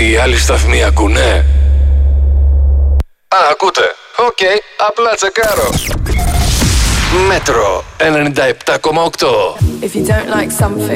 Οι άλλοι σταθμοί ακούνε? Α, ακούτε. Οκ, απλά τσεκάρω. Μέτρο 97,8. If you don't like something